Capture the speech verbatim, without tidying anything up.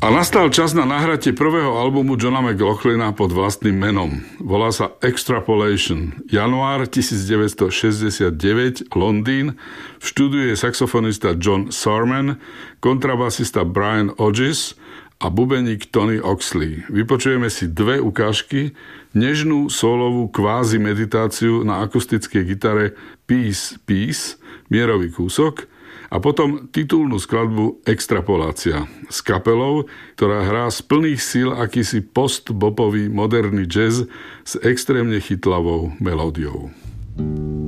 A nastal čas na nahratie prvého albumu Johna McLaughlina pod vlastným menom. Volá sa Extrapolation. Január devätnásťstošesťdesiatdeväť, Londýn. V štúdiu je saxofonista John Sarman, kontrabasista Brian Hodges a bubeník Tony Oxley. Vypočujeme si dve ukážky, nežnú solovú kvázi meditáciu na akustickej gitare Peace, Peace, mierový kúsok, a potom titulnú skladbu Extrapolácia s kapelou, ktorá hrá z plných síl akýsi post-bopový moderný jazz s extrémne chytlavou melódiou.